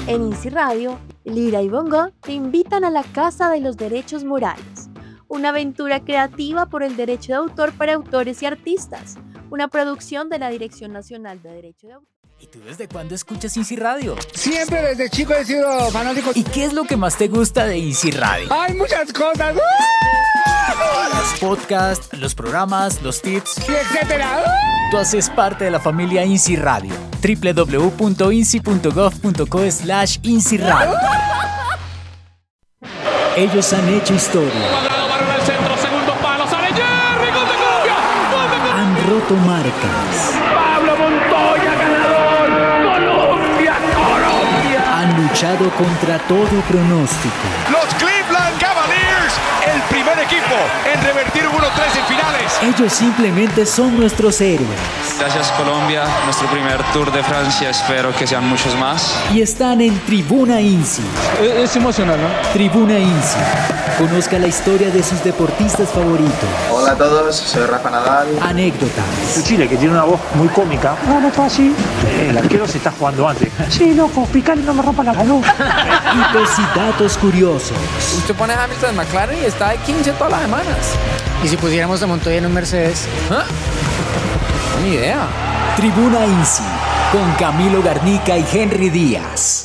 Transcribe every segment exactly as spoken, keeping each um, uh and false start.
En INSI Radio, Lira y Bongo te invitan a la Casa de los Derechos Morales, una aventura creativa por el derecho de autor para autores y artistas, una producción de la Dirección Nacional de Derecho de Autor. ¿Y tú desde cuándo escuchas INSI Radio? Siempre desde chico he sido fanático. ¿Y qué es lo que más te gusta de INSI Radio? ¡Hay muchas cosas! Los podcasts, los programas, los tips, y etcétera. Tú haces parte de la familia INSI Radio. doble u doble u doble u punto insi punto gov punto co slash INSI Radio. Ellos han hecho historia. Cuadrado, barra al centro, segundo palo, sale Jerry, gol de Colombia, gol de Colombia. Han roto marcas. Pablo Montoya, ganador. Colombia, Colombia. Han luchado contra todo pronóstico. Los Cleveland Cavaliers, el primer equipo en revertir un uno tres en finales. Ellos simplemente son nuestros héroes. Gracias Colombia, nuestro primer Tour de Francia, espero que sean muchos más. Y están en Tribuna INSI. Es, es emocional, ¿no? Tribuna INSI. Conozca la historia de sus deportistas favoritos. Hola a todos, soy Rafa Nadal. Anécdotas. Chile, que tiene una voz muy cómica. No, no está así. El arquero se está jugando antes. Sí, loco, picale, no me rompa la luz. Hitos y datos curiosos. Usted pone a Hamilton en McLaren y está de quince todas las semanas. ¿Y si pusiéramos a Montoya en un Mercedes? ¿Ah? Ni idea. Tribuna INSI, con Camilo Garnica y Henry Díaz.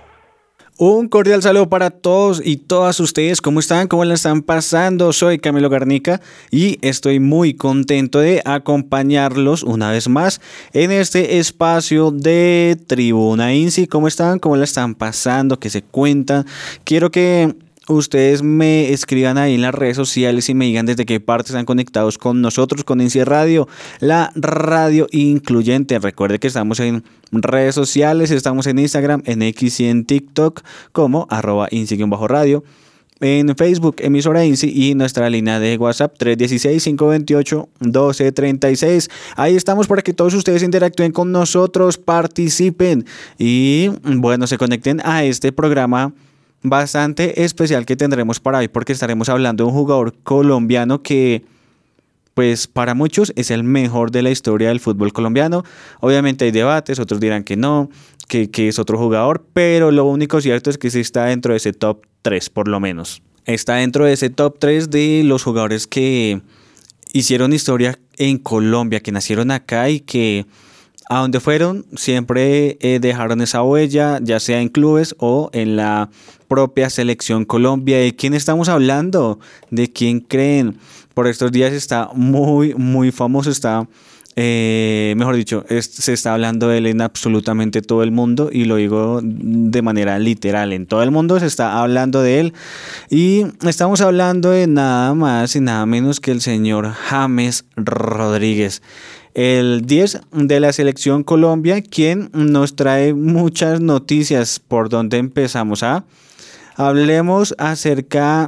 Un cordial saludo para todos y todas ustedes. ¿Cómo están? ¿Cómo la están pasando? Soy Camilo Garnica y estoy muy contento de acompañarlos una vez más en este espacio de Tribuna INSI. ¿Cómo están? ¿Cómo la están pasando? ¿Qué se cuentan? Quiero que ustedes me escriban ahí en las redes sociales y me digan desde qué parte están conectados con nosotros, con INSI Radio, la radio incluyente. Recuerde que estamos en redes sociales, estamos en Instagram, en X y en TikTok como arroba INSI-radio, en Facebook, emisora INSI, y nuestra línea de WhatsApp tres uno seis, cinco dos ocho, uno dos tres seis. Ahí estamos para que todos ustedes interactúen con nosotros, participen y bueno, se conecten a este programa bastante especial que tendremos para hoy, porque estaremos hablando de un jugador colombiano que pues para muchos es el mejor de la historia del fútbol colombiano. Obviamente hay debates, otros dirán que no, que, que es otro jugador, pero lo único cierto es que sí está dentro de ese top tres por lo menos. Está dentro de ese top tres de los jugadores que hicieron historia en Colombia, que nacieron acá y que a donde fueron siempre eh, dejaron esa huella, ya sea en clubes o en la propia selección Colombia. ¿De quién estamos hablando? ¿De quién creen? Por estos días está muy, muy famoso, está, eh, mejor dicho, es, se está hablando de él en absolutamente todo el mundo, y lo digo de manera literal, en todo el mundo se está hablando de él, y estamos hablando de nada más y nada menos que el señor James Rodríguez, el diez de la selección Colombia, quien nos trae muchas noticias. ¿Por dónde empezamos? ¿Ah? Hablemos acerca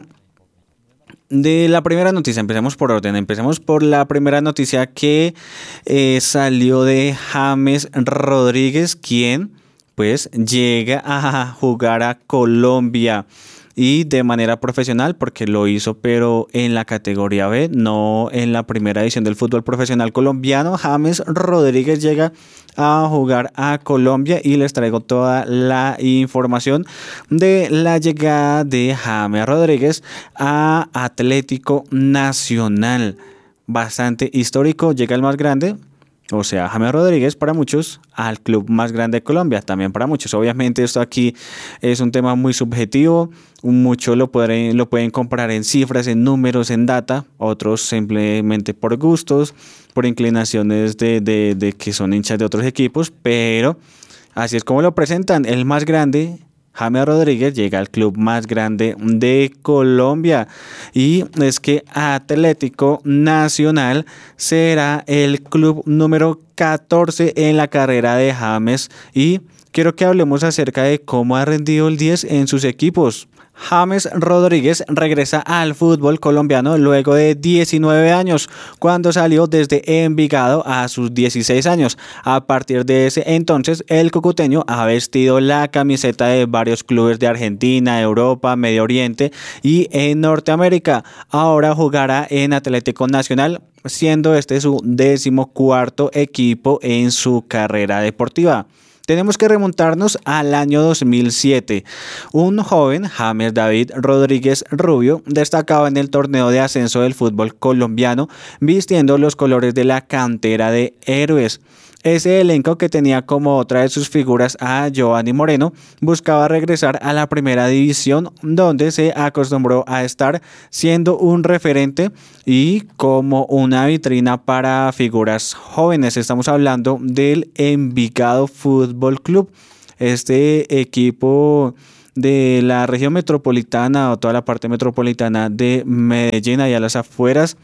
de la primera noticia. Empecemos por orden. Empecemos por la primera noticia que eh, salió de James Rodríguez, quien pues llega a jugar a Colombia y de manera profesional, porque lo hizo pero en la categoría B, no en la primera edición del fútbol profesional colombiano. James Rodríguez llega a jugar a Colombia y les traigo toda la información de la llegada de James Rodríguez a Atlético Nacional. Bastante histórico, llega el más grande, o sea, James Rodríguez para muchos, al club más grande de Colombia, también para muchos. Obviamente esto aquí es un tema muy subjetivo, muchos lo pueden, lo pueden comparar en cifras, en números, en data, otros simplemente por gustos, por inclinaciones de, de, de que son hinchas de otros equipos, pero así es como lo presentan, el más grande. James Rodríguez llega al club más grande de Colombia, y es que Atlético Nacional será el club número catorce en la carrera de James, y quiero que hablemos acerca de cómo ha rendido el diez en sus equipos. James Rodríguez regresa al fútbol colombiano luego de diecinueve años, cuando salió desde Envigado a sus dieciséis años. A partir de ese entonces, el cucuteño ha vestido la camiseta de varios clubes de Argentina, Europa, Medio Oriente y en Norteamérica. Ahora jugará en Atlético Nacional, siendo este su decimocuarto equipo en su carrera deportiva. Tenemos que remontarnos al año dos mil siete. Un joven, James David Rodríguez Rubio, destacaba en el torneo de ascenso del fútbol colombiano, vistiendo los colores de la cantera de Héroes. Ese elenco, que tenía como otra de sus figuras a Giovanni Moreno, buscaba regresar a la primera división, donde se acostumbró a estar siendo un referente y como una vitrina para figuras jóvenes. Estamos hablando del Envigado Fútbol Club, este equipo de la región metropolitana o toda la parte metropolitana de Medellín, allá a las afueras.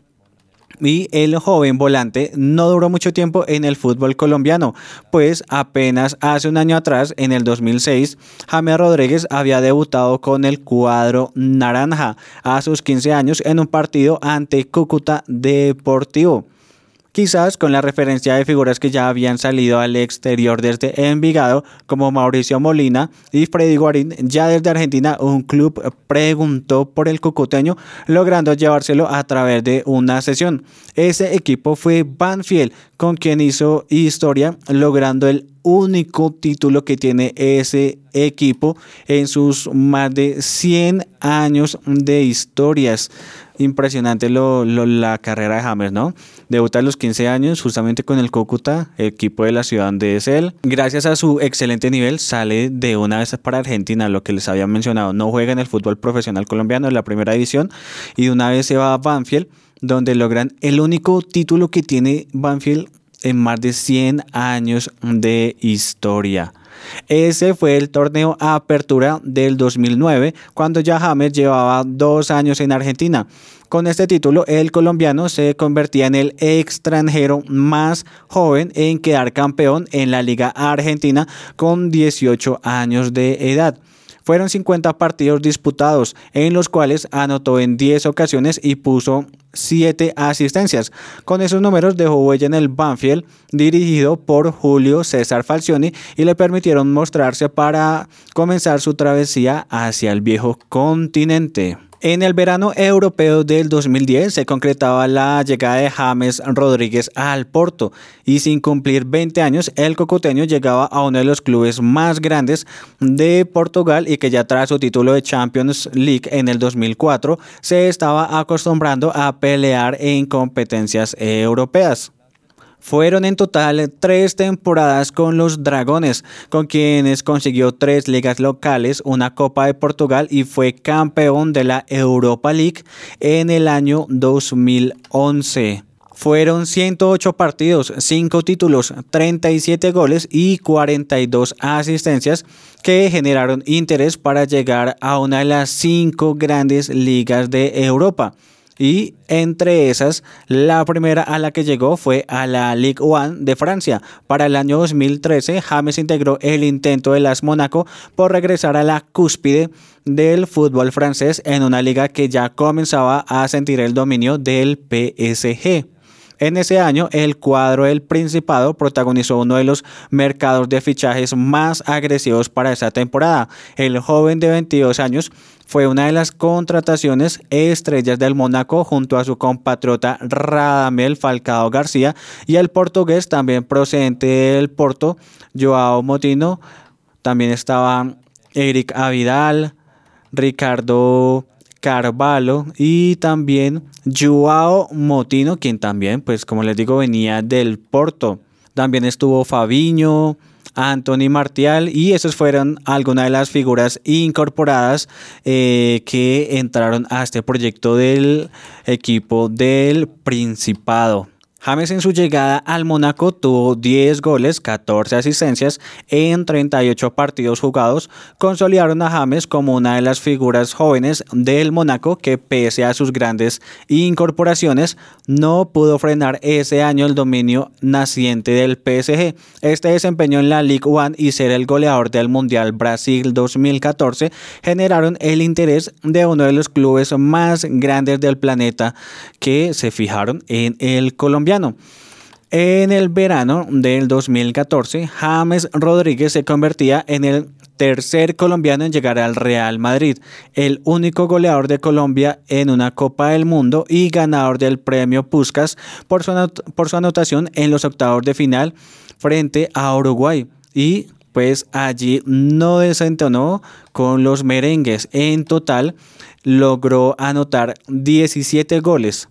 Y el joven volante no duró mucho tiempo en el fútbol colombiano, pues apenas hace un año atrás, en el dos mil seis, James Rodríguez había debutado con el cuadro naranja a sus quince años en un partido ante Cúcuta Deportivo. Quizás con la referencia de figuras que ya habían salido al exterior desde Envigado, como Mauricio Molina y Freddy Guarín, ya desde Argentina un club preguntó por el cucuteño, logrando llevárselo a través de una sesión. Ese equipo fue Banfield, con quien hizo historia, logrando el único título que tiene ese equipo en sus más de cien años de historias. Impresionante lo, lo, la carrera de James, ¿no? Debuta a los quince años justamente con el Cúcuta, equipo de la ciudad donde es él. Gracias a su excelente nivel sale de una vez para Argentina, lo que les había mencionado. No juega en el fútbol profesional colombiano, en la primera división, y de una vez se va a Banfield, donde logran el único título que tiene Banfield en más de cien años de historia. Ese fue el torneo Apertura del dos mil nueve, cuando ya James llevaba dos años en Argentina. Con este título, el colombiano se convertía en el extranjero más joven en quedar campeón en la Liga Argentina con dieciocho años de edad. Fueron cincuenta partidos disputados, en los cuales anotó en diez ocasiones y puso siete asistencias. Con esos números dejó huella en el Banfield, dirigido por Julio César Falcioni, y le permitieron mostrarse para comenzar su travesía hacia el viejo continente. En el verano europeo del dos mil diez se concretaba la llegada de James Rodríguez al Porto, y sin cumplir veinte años el cucuteño llegaba a uno de los clubes más grandes de Portugal, y que ya tras su título de Champions League en el dos mil cuatro se estaba acostumbrando a pelear en competencias europeas. Fueron en total tres temporadas con los Dragones, con quienes consiguió tres ligas locales, una Copa de Portugal, y fue campeón de la Europa League en el año dos mil once. Fueron ciento ocho partidos, cinco títulos, treinta y siete goles y cuarenta y dos asistencias que generaron interés para llegar a una de las cinco grandes ligas de Europa. Y entre esas, la primera a la que llegó fue a la Ligue uno de Francia. Para el año dos mil trece, James integró el intento de las Mónaco por regresar a la cúspide del fútbol francés en una liga que ya comenzaba a sentir el dominio del P S G. En ese año, el cuadro del Principado protagonizó uno de los mercados de fichajes más agresivos para esa temporada. El joven de veintidós años fue una de las contrataciones estrellas del Mónaco junto a su compatriota Radamel Falcao García y el portugués también procedente del Porto, Joao Moutinho. También estaban Eric Abidal, Ricardo Carvalho y también Joao Moutinho, quien también, pues como les digo, venía del Porto. También estuvo Fabinho, Anthony Martial, y esos fueron algunas de las figuras incorporadas eh, que entraron a este proyecto del equipo del Principado. James en su llegada al Mónaco tuvo diez goles, catorce asistencias en treinta y ocho partidos jugados. Consolidaron a James como una de las figuras jóvenes del Mónaco que, pese a sus grandes incorporaciones, no pudo frenar ese año el dominio naciente del P S G. Este desempeño en la Ligue uno y ser el goleador del Mundial Brasil dos mil catorce generaron el interés de uno de los clubes más grandes del planeta que se fijaron en el colombiano. En el verano del dos mil catorce, James Rodríguez se convertía en el tercer colombiano en llegar al Real Madrid, el único goleador de Colombia en una Copa del Mundo y ganador del premio Puskás por su, anot- por su anotación en los octavos de final frente a Uruguay. y pues allí no desentonó con los merengues. En total logró anotar diecisiete goles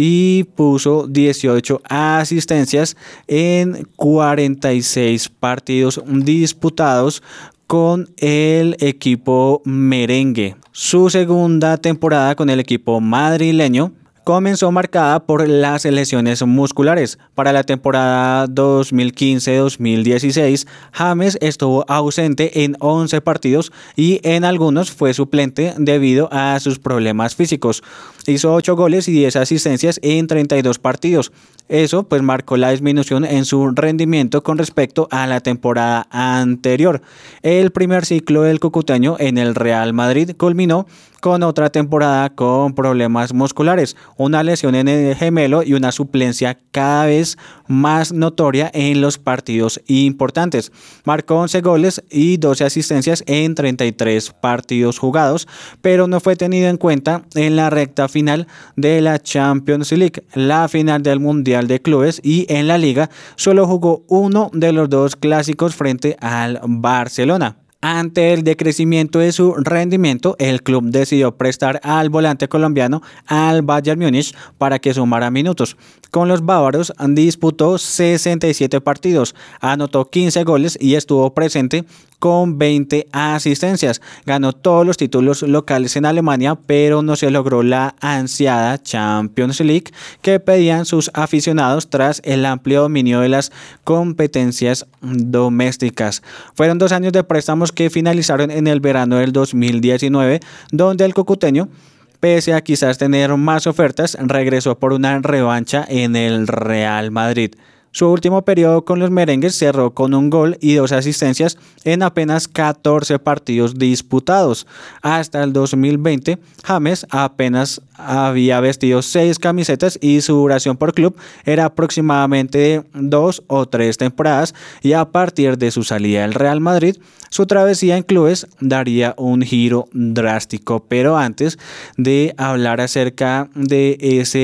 y puso dieciocho asistencias en cuarenta y seis partidos disputados con el equipo merengue. Su segunda temporada con el equipo madrileño comenzó marcada por las lesiones musculares. Para la temporada dos mil quince dos mil dieciséis, James estuvo ausente en once partidos y en algunos fue suplente debido a sus problemas físicos. Hizo ocho goles y diez asistencias en treinta y dos partidos. Eso pues marcó la disminución en su rendimiento con respecto a la temporada anterior. El primer ciclo del cucuteño en el Real Madrid culminó con otra temporada con problemas musculares, una lesión en el gemelo y una suplencia cada vez más notoria en los partidos importantes. Marcó once goles y doce asistencias en treinta y tres partidos jugados, pero no fue tenido en cuenta en la recta final de la Champions League, la final del Mundial de Clubes, y en la Liga solo jugó uno de los dos clásicos frente al Barcelona. Ante el decrecimiento de su rendimiento, el club decidió prestar al volante colombiano al Bayern Múnich para que sumara minutos. Con los bávaros disputó sesenta y siete partidos, anotó quince goles y estuvo presente con veinte asistencias. Ganó todos los títulos locales en Alemania, pero no se logró la ansiada Champions League que pedían sus aficionados tras el amplio dominio de las competencias domésticas. Fueron dos años de préstamos que finalizaron en el verano del dos mil diecinueve, donde el cucuteño, pese a quizás tener más ofertas, regresó por una revancha en el Real Madrid. Su último periodo con los merengues cerró con un gol y dos asistencias en apenas catorce partidos disputados. Hasta el dos mil veinte, James apenas había vestido seis camisetas y su duración por club era aproximadamente de dos o tres temporadas, y a partir de su salida del Real Madrid, su travesía en clubes daría un giro drástico. Pero antes de hablar acerca de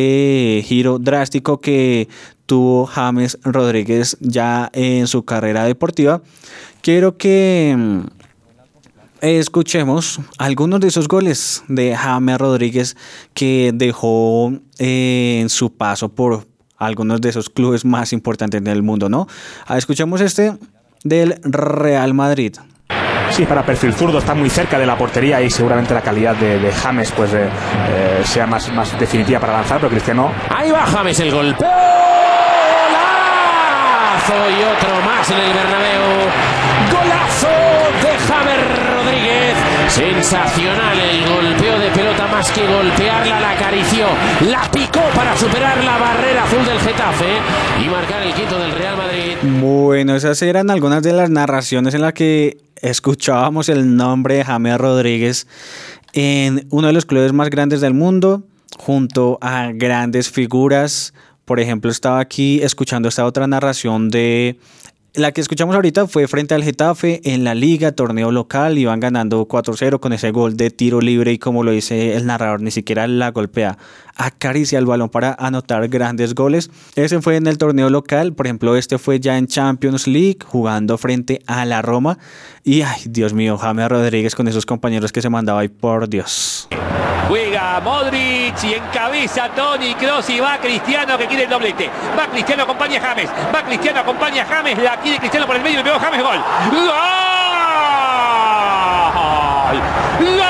ese giro drástico que tuvo James Rodríguez ya en su carrera deportiva, quiero que escuchemos algunos de esos goles de James Rodríguez que dejó en su paso por algunos de esos clubes más importantes del mundo, ¿no? Escuchemos este del Real Madrid. Sí, para perfil zurdo está muy cerca de la portería y seguramente la calidad de, de James pues eh, eh, sea más, más definitiva para lanzar, pero Cristiano... Ahí va James, el golpe. Y otro más en el Bernabéu. Golazo de James Rodríguez. Sensacional el golpeo de pelota, más que golpearla, la acarició, la picó para superar la barrera azul del Getafe y marcar el quinto del Real Madrid. Bueno, esas eran algunas de las narraciones en las que escuchábamos el nombre de James Rodríguez en uno de los clubes más grandes del mundo, junto a grandes figuras. Por ejemplo, estaba aquí escuchando esta otra narración de... La que escuchamos ahorita fue frente al Getafe en la Liga, torneo local, iban ganando cuatro cero con ese gol de tiro libre y, como lo dice el narrador, ni siquiera la golpea, acaricia el balón para anotar grandes goles. Ese fue en el torneo local. Por ejemplo, este fue ya en Champions League, jugando frente a la Roma. Y, ay, Dios mío, James Rodríguez con esos compañeros que se mandaba ahí, por Dios. Juega Modric y encabeza Toni Kroos y va Cristiano, que quiere el doblete. Va Cristiano, acompaña a James. Va Cristiano, acompaña a James. La quiere Cristiano por el medio y le pegó James. Gol. ¡Gol! ¡Gol!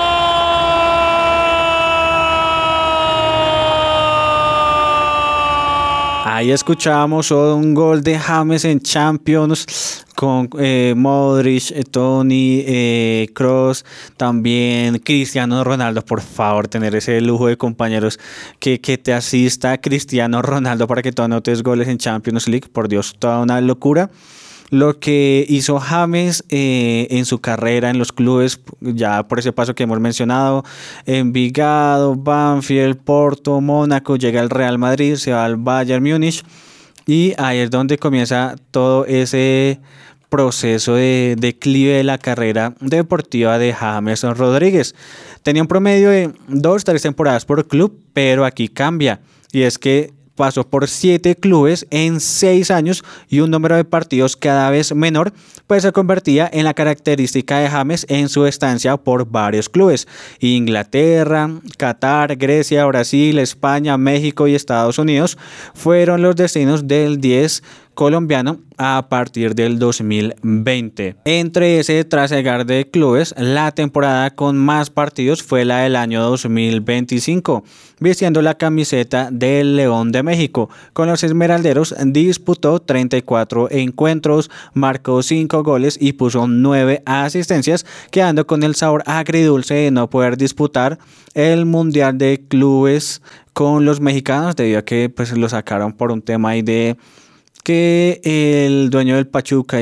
Ahí escuchábamos un gol de James en Champions con eh, Modric, eh, Toni, eh, Kroos, también Cristiano Ronaldo. Por favor, tener ese lujo de compañeros que, que te asista Cristiano Ronaldo para que tú anotes goles en Champions League. Por Dios, toda una locura. Lo que hizo James eh, en su carrera en los clubes, ya por ese paso que hemos mencionado, Envigado, Banfield, Porto, Mónaco, llega al Real Madrid, se va al Bayern Múnich, y ahí es donde comienza todo ese proceso de declive de la carrera deportiva de James Rodríguez. Tenía un promedio de dos, tres temporadas por club, pero aquí cambia, y es que pasó por siete clubes en seis años y un número de partidos cada vez menor, pues se convertía en la característica de James en su estancia por varios clubes: Inglaterra, Qatar, Grecia, Brasil, España, México y Estados Unidos fueron los destinos del diez colombiano a partir del dos mil veinte. Entre ese trasegar de clubes, la temporada con más partidos fue la del año dos mil veinticinco, vistiendo la camiseta del León de México. Con los esmeralderos disputó treinta y cuatro encuentros, marcó cinco goles y puso nueve asistencias, quedando con el sabor agridulce de no poder disputar el Mundial de Clubes con los mexicanos, debido a que pues lo sacaron por un tema ahí de que el dueño del Pachuca